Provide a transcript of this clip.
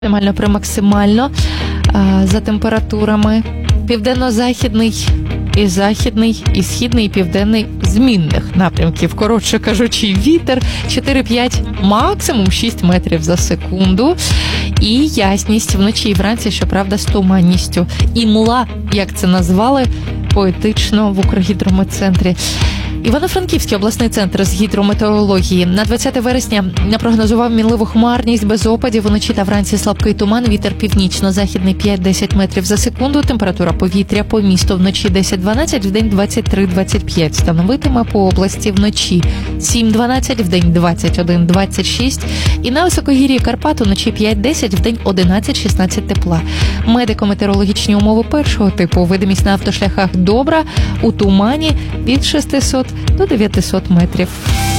максимально за температурами. Південно-західний і західний, і східний, і південний змінних напрямків. Коротше кажучи, вітер 4-5, максимум 6 метрів за секунду. І ясність вночі і вранці, щоправда, з туманністю. І мла, як це назвали поетично в Укргідрометцентрі. Івано-Франківський обласний центр з гідрометеорології на 20 вересня напрогнозував мінливу хмарність без опадів, вночі та вранці слабкий туман, вітер північно-західний 5-10 метрів за секунду, температура повітря по місту вночі 10-12, вдень 23-25, становитиме по області вночі 7-12, вдень 21-26 і на високогір'ї Карпат вночі 5-10, вдень 11-16 тепла. Медико-метеорологічні умови першого типу, видимість на автошляхах добра, у тумані від 600 до 900 метрів.